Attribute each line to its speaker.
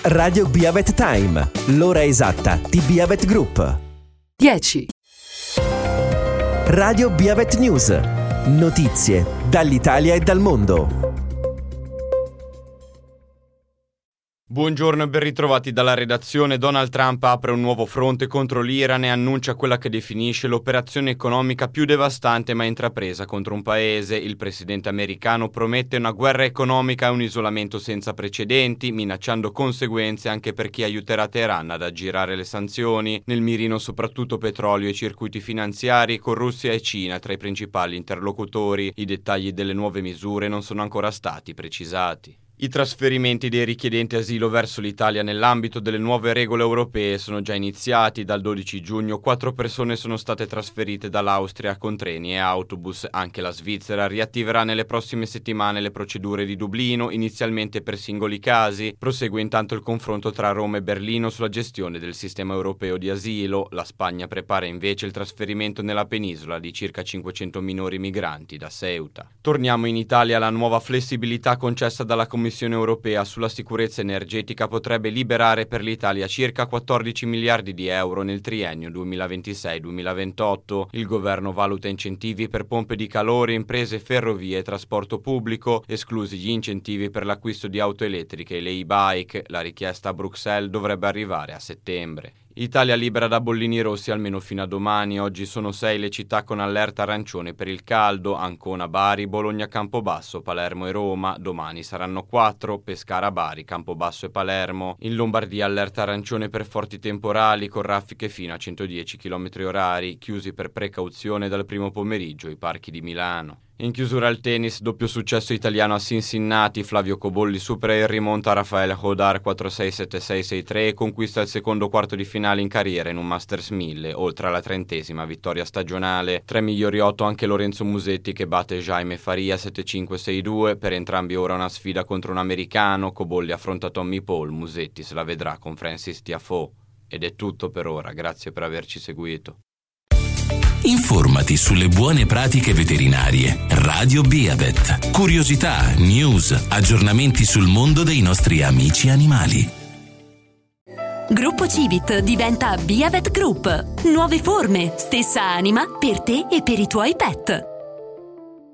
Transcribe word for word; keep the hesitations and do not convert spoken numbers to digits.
Speaker 1: Radio Beavet Time, l'ora esatta di Beavet Group.
Speaker 2: dieci.
Speaker 1: Radio Beavet News, notizie dall'Italia e dal mondo.
Speaker 3: Buongiorno e ben ritrovati dalla redazione. Donald Trump apre un nuovo fronte contro l'Iran e annuncia quella che definisce l'operazione economica più devastante mai intrapresa contro un paese. Il presidente americano promette una guerra economica e un isolamento senza precedenti, minacciando conseguenze anche per chi aiuterà Teheran ad aggirare le sanzioni. Nel mirino soprattutto petrolio e circuiti finanziari, con Russia e Cina tra i principali interlocutori. I dettagli delle nuove misure non sono ancora stati precisati. I trasferimenti dei richiedenti asilo verso l'Italia nell'ambito delle nuove regole europee sono già iniziati. Dal dodici giugno quattro persone sono state trasferite dall'Austria con treni e autobus. Anche la Svizzera riattiverà nelle prossime settimane le procedure di Dublino, inizialmente per singoli casi. Prosegue intanto il confronto tra Roma e Berlino sulla gestione del sistema europeo di asilo. La Spagna prepara invece il trasferimento nella penisola di circa cinquecento minori migranti da Ceuta. Torniamo in Italia. La nuova flessibilità concessa dalla Commissione La Commissione europea sulla sicurezza energetica potrebbe liberare per l'Italia circa quattordici miliardi di euro nel triennio duemilaventisei duemilaventotto. Il governo valuta incentivi per pompe di calore, imprese, ferrovie e trasporto pubblico, esclusi gli incentivi per l'acquisto di auto elettriche e le e-bike. La richiesta a Bruxelles dovrebbe arrivare a settembre. Italia libera da bollini rossi almeno fino a domani. Oggi sono sei le città con allerta arancione per il caldo: Ancona, Bari, Bologna, Campobasso, Palermo e Roma. Domani saranno quattro: Pescara, Bari, Campobasso e Palermo. In Lombardia allerta arancione per forti temporali con raffiche fino a centodieci chilometri orari. Chiusi per precauzione dal primo pomeriggio i parchi di Milano. In chiusura al tennis, doppio successo italiano a Cincinnati. Flavio Cobolli supera e rimonta Rafael Hodar quattro sei sette sei sei tre e conquista il secondo quarto di finale in carriera in un Masters mille, oltre alla trentesima vittoria stagionale. Tre migliori otto anche Lorenzo Musetti, che batte Jaime Faria sette cinque sei due. Per entrambi ora una sfida contro un americano. Cobolli affronta Tommy Paul, Musetti se la vedrà con Francis Tiafoe. Ed è tutto per ora, grazie per averci seguito.
Speaker 4: Informati sulle buone pratiche veterinarie. Radio Beavet. Curiosità, news, aggiornamenti sul mondo dei nostri amici animali.
Speaker 5: Gruppo Civit diventa Beavet Group. Nuove forme, stessa anima per te e per i tuoi pet.